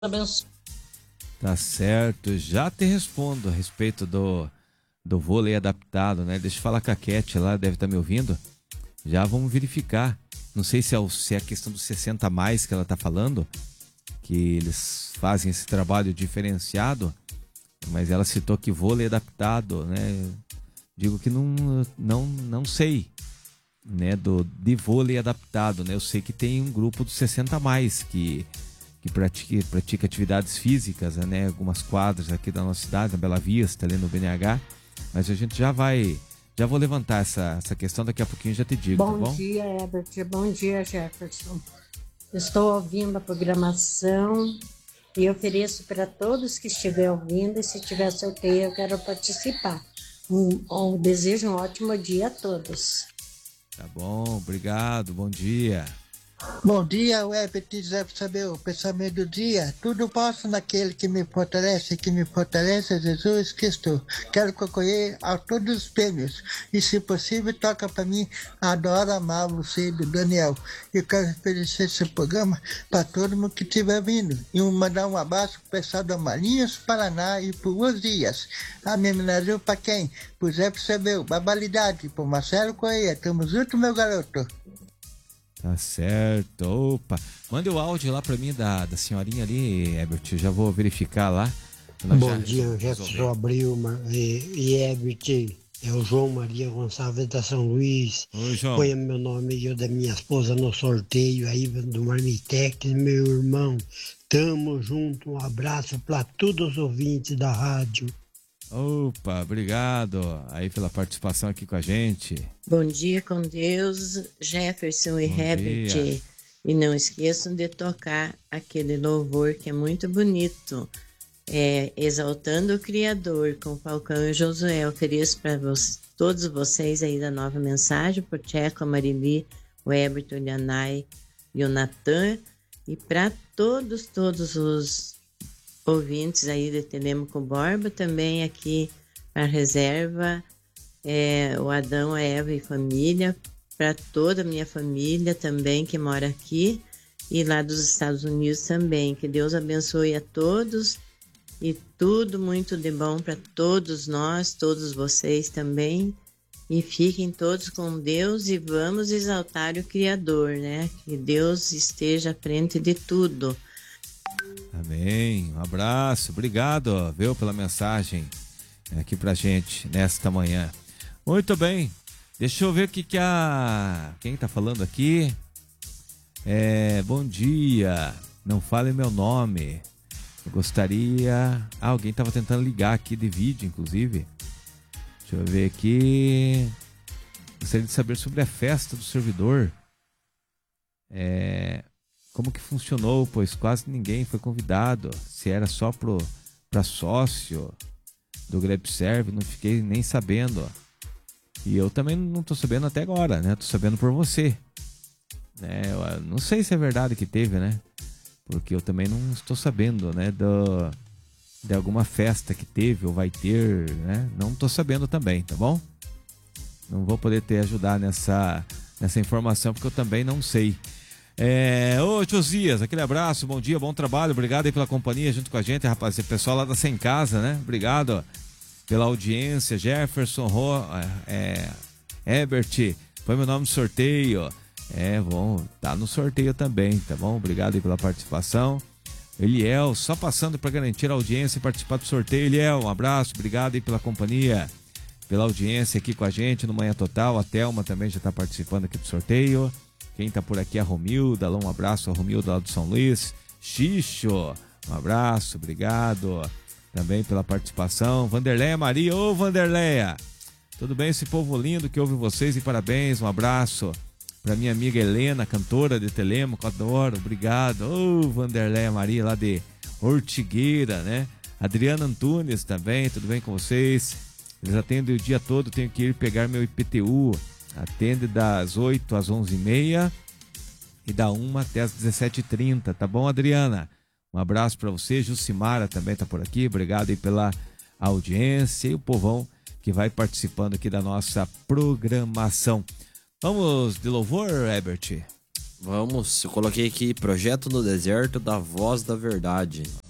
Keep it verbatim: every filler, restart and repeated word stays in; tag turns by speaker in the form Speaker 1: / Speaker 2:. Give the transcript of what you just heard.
Speaker 1: Abençoe.
Speaker 2: Tá certo, já te respondo a respeito do, do vôlei adaptado, né? Deixa eu falar com a Cat lá, deve estar me ouvindo. Já vamos verificar. Não sei se é, o, se é a questão dos sessenta a mais que ela tá falando, que eles fazem esse trabalho diferenciado, mas ela citou que vôlei adaptado, né? Digo que não, não, não sei, né? Do, de vôlei adaptado, né? Eu sei que tem um grupo dos sessenta a mais que... que pratica, pratica atividades físicas, né? Algumas quadras aqui da nossa cidade, na Bela Vista, ali no B N H. Mas a gente já vai, já vou levantar essa, essa questão, daqui a pouquinho já te digo,
Speaker 1: bom
Speaker 2: tá bom?
Speaker 1: Bom dia, Herbert. Bom dia, Jefferson. Estou ouvindo a programação e ofereço para todos que estiverem ouvindo, e se tiver sorteio eu quero participar. Um, um, desejo um ótimo dia a todos.
Speaker 2: Tá bom, obrigado, bom dia.
Speaker 3: Bom dia, Herbert. Quiser saber o pensamento do dia? Tudo posso naquele que me fortalece, que me fortalece, Jesus Cristo. Quero concorrer a todos os prêmios. E, se possível, toca para mim Adoro Amar Você, do Daniel. Eu quero oferecer esse programa para todo mundo que estiver vindo. E mandar um abraço para o pessoal do Marinhos, Paraná e por Os Dias. A minha homenagem para quem? Pro Zé Percebeu, Babalidade, pro Marcelo Correia. Tamo junto, meu garoto.
Speaker 2: Tá certo, opa. Manda o áudio lá pra mim da, da senhorinha ali, Herbert, eu já vou verificar lá.
Speaker 4: Bom dia, Jefferson Abril e, e Herbert, é o João Maria Gonçalves da São Luís.
Speaker 2: Oi, João.
Speaker 4: Põe meu nome e o da minha esposa no sorteio aí do Marmitex, meu irmão. Tamo junto, um abraço para todos os ouvintes da rádio.
Speaker 2: Opa, obrigado aí pela participação aqui com a gente.
Speaker 5: Bom dia com Deus, Jefferson e
Speaker 2: Bom
Speaker 5: Herbert.
Speaker 2: dia.
Speaker 5: E não esqueçam de tocar aquele louvor que é muito bonito. É, Exaltando o Criador, com Falcão e Josué. Ofereço para vocês, todos vocês aí da Nova Mensagem, por Tcheco, a Marili, o Herbert, o Lianai e o Natan. E para todos, todos os ouvintes aí de Telêmaco Borba, também aqui a reserva, é, o Adão, a Eva e família, para toda a minha família também que mora aqui e lá dos Estados Unidos também. Que Deus abençoe a todos e tudo muito de bom para todos nós, todos vocês também. E fiquem todos com Deus e vamos exaltar o Criador, né? Que Deus esteja à frente de tudo.
Speaker 2: Amém, um abraço, obrigado, viu, pela mensagem aqui pra gente nesta manhã. Muito bem, deixa eu ver o que que a... quem tá falando aqui? É, bom dia, não fale meu nome, eu gostaria... Ah, alguém tava tentando ligar aqui de vídeo, inclusive. Deixa eu ver aqui... Gostaria de saber sobre a festa do servidor. É... Como que funcionou, pois quase ninguém foi convidado. Se era só pro, pra sócio do GrabServe, não fiquei nem sabendo. E eu também não tô sabendo até agora, né? Tô sabendo por você. Né? Eu não sei se é verdade que teve, né? Porque eu também não estou sabendo, né? Do, de alguma festa que teve ou vai ter, né? Não tô sabendo também, tá bom? Não vou poder te ajudar nessa, nessa informação, porque eu também não sei. É, ô Josias, aquele abraço, bom dia, bom trabalho, obrigado aí pela companhia junto com a gente, rapaz, o pessoal lá da Sem Casa, né? Obrigado pela audiência, Jefferson, Ro, é, Herbert, põe meu nome no sorteio. É, bom, tá no sorteio também, tá bom? Obrigado aí pela participação. Eliel, só passando para garantir a audiência e participar do sorteio. Eliel, um abraço, obrigado aí pela companhia, pela audiência aqui com a gente no Manhã Total. A Thelma também já tá participando aqui do sorteio. Quem tá por aqui é a Romilda, um abraço a Romilda lá do São Luís. Xixo, um abraço, obrigado também pela participação. Vanderleia Maria, ô Vanderleia, tudo bem esse povo lindo que ouve vocês e parabéns, um abraço para minha amiga Helena, cantora de Telêmaco, adoro, obrigado. Ô Vanderleia Maria lá de Ortigueira, né? Adriana Antunes também, tudo bem com vocês? Eles atendem o dia todo, tenho que ir pegar meu I P T U. Atende das oito às onze e meia e da uma até às dezessete e trinta, tá bom, Adriana? Um abraço para você, Jucimara também tá por aqui, obrigado aí pela audiência e o povão que vai participando aqui da nossa programação. Vamos de louvor, Herbert?
Speaker 6: Vamos, eu coloquei aqui Projeto no Deserto da Voz da Verdade.